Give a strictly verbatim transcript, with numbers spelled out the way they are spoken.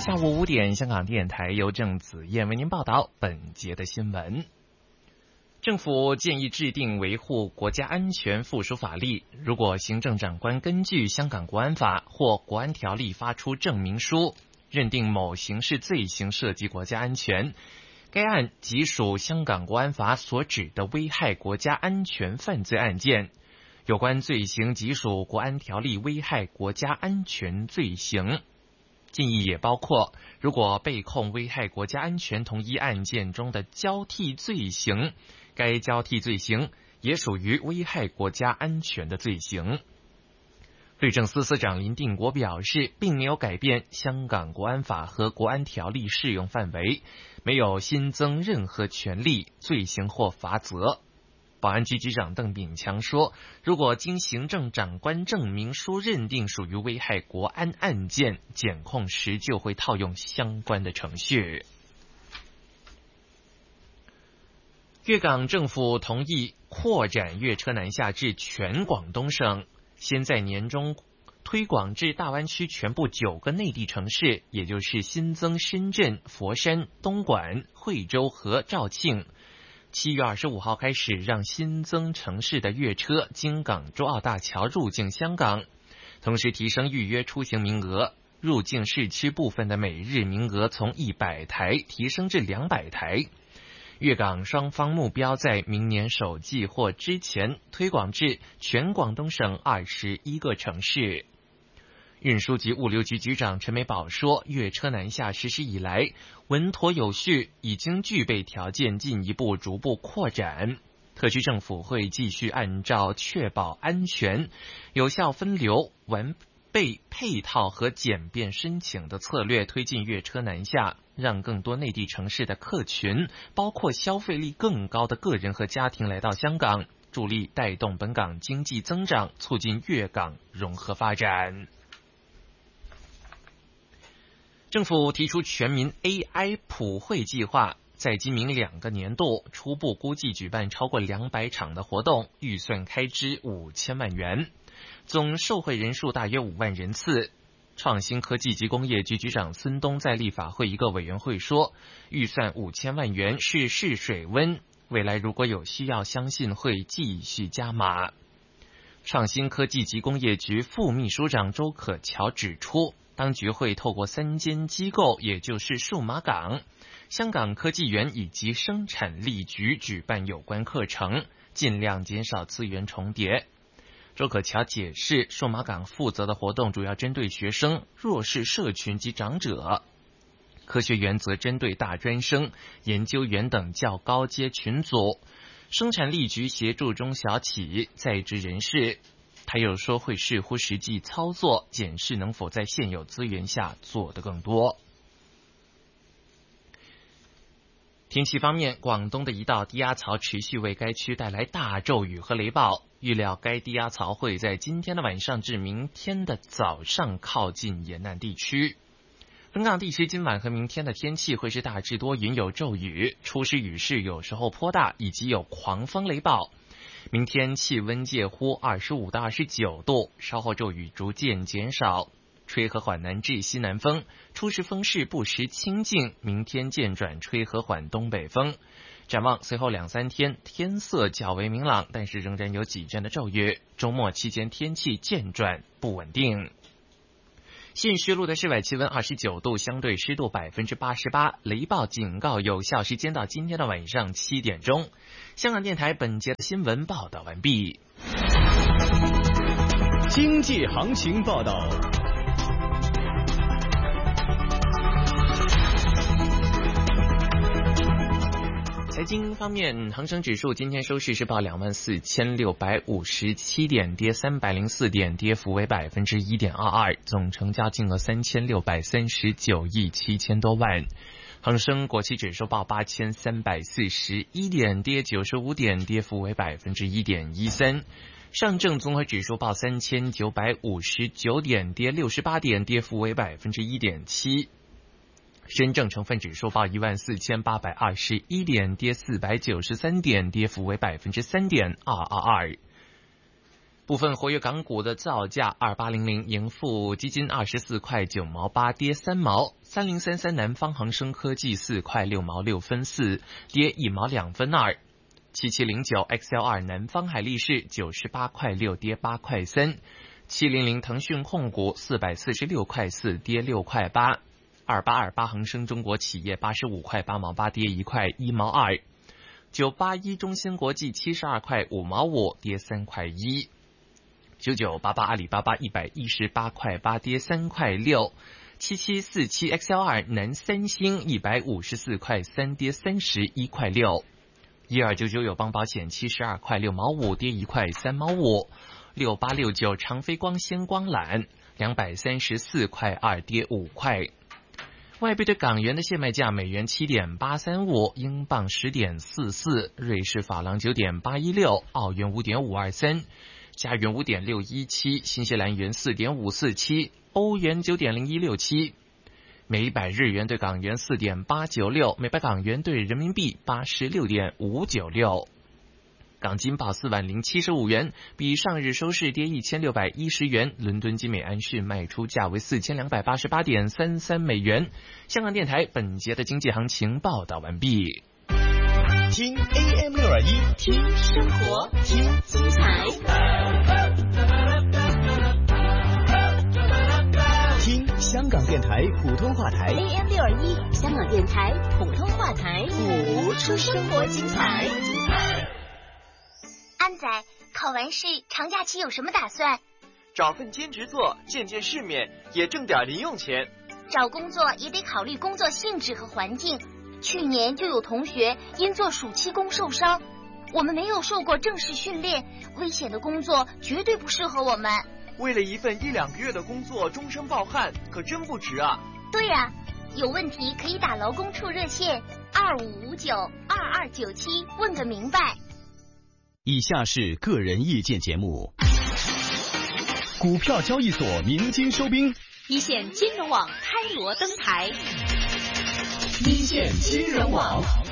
下午五点，香港电台由郑子燕为您报道本节的新闻。政府建议制定维护国家安全附属法例，如果行政长官根据香港国安法或国安条例发出证明书，认定某刑事罪行涉及国家安全，该案即属香港国安法所指的危害国家安全犯罪案件，有关罪行即属国安条例危害国家安全罪行。建议也包括，如果被控危害国家安全同一案件中的交替罪行，该交替罪行也属于危害国家安全的罪行。律政司司长林定国表示，并没有改变香港国安法和国安条例适用范围，没有新增任何权利、罪行或罚则。保安局局长邓炳强说，如果经行政长官证明书认定属于危害国安案件，检控时就会套用相关的程序。粤港政府同意扩展粤车南下至全广东省，先在年中推广至大湾区全部九个内地城市，也就是新增深圳、佛山、东莞、惠州和肇庆。七月二十五号开始，让新增城市的粤车经港珠澳大桥入境香港，同时提升预约出行名额，入境市区部分的每日名额从一百台提升至两百台。粤港双方目标在明年首季或之前推广至全广东省二十一个城市。运输及物流局局长陈美宝说，粤车南下实施以来稳妥有序，已经具备条件进一步逐步扩展。特区政府会继续按照确保安全、有效分流、完备配套和简便申请的策略推进粤车南下，让更多内地城市的客群，包括消费力更高的个人和家庭来到香港，助力带动本港经济增长，促进粤港融合发展。政府提出全民 A I 普惠计划，在今明两个年度初步估计举办超过两百场的活动，预算开支五千万元，总受惠人数大约五万人次。创新科技及工业局局长孙东在立法会一个委员会说，预算五千万元是试水温，未来如果有需要，相信会继续加码。创新科技及工业局副秘书长周可乔指出，当局会透过三间机构，也就是数码港、香港科技园以及生产力局举办有关课程，尽量减少资源重叠。周可乔解释，数码港负责的活动主要针对学生、弱势社群及长者，科学园则针对大专生、研究员等较高阶群组，生产力局协助中小企、在职人士。他又说，会视乎实际操作，检视能否在现有资源下做得更多。天气方面，广东的一道低压槽持续为该区带来大骤雨和雷暴，预料该低压槽会在今天的晚上至明天的早上靠近沿岸地区。本港地区今晚和明天的天气会是大致多云有骤雨，初时雨势有时候颇大，以及有狂风雷暴。明天气温介乎二十五到二十九度，稍后骤雨逐渐减少，吹和缓南至西南风，初时风势不时清劲，明天渐转吹和缓东北风。展望随后两三天天色较为明朗，但是仍然有几阵的骤雨，周末期间天气渐转不稳定。现时录的室外气温二十九度，相对湿度百分之八十八，雷暴警告有效时间到今天的晚上七点钟。香港电台本节的新闻报道完毕。 经济行情报道。 财经方面，恒生指数今天收市是报两万四千六百五十七点，跌三百零四点，跌幅为百分之一点二二，总成交金额三千六百三十九亿七千多万。恒生国际指数报八千三百四十一点，跌九十五点，跌幅为百分之一点一三。上证综合指数报三千九百五十九点，跌六十八点，跌幅为百分之一点七。深证成分指数报一万四千八百二十一点，跌四百九十三点，跌幅为百分之三点二二二。 部分活跃港股的造价：二八零零盈富基金二十四块九毛八，跌三毛；三零三三南方恒生科技四块六毛六分四，跌一毛两分二；七七零九 X L 二南方海力士九十八块六，跌八块三；七零零腾讯控股四百四十六块四，跌六块八；二八二八恒生中国企业八十五块八毛八，跌一块一毛二；九八一中芯国际七十二块五毛五，跌三块一；九九八八阿里巴巴一百一十八块八，跌三块六；七七四七 X L 二南三星一百五十四块三，跌三十一块六；一二九九友邦保险七十二块六毛五，跌一块三毛五；六八六九长飞光纤光缆两百三十四块二，跌五块。外币对港元的现卖价：美元七点八三五，英镑十点四四，瑞士法郎九点八一六，澳元五点五二三，加元五点六一七，新西兰元四点五四七，欧元九点零一六七，每百日元对港元四点八九六，每百港元对人民币八十六点五九六。港金报四万零七十五元，比上日收市跌一千六百一十元。伦敦金美安士卖出价为四千两百八十八点三三美元。香港电台本节的经济行情报道完毕。 听 A M 六二一， 听生活，听精彩， 听香港电台普通话台 A M 六二一，香港电台普通话台， 谱出生活精彩。 安仔，考完试长假期有什么打算？ 找份兼职做，见见世面，也挣点零用钱。 找工作也得考虑工作性质和环境。去年就有同学因做暑期工受伤，我们没有受过正式训练，危险的工作绝对不适合我们。 为了一份一两个月的工作终身抱憾，可真不值啊。 对呀、啊，有问题可以打劳工处热线二五五九二二九七问个明白。 以下是个人意见节目。股票交易所鸣金收兵， 一线金融网开锣登台。 一线金融网。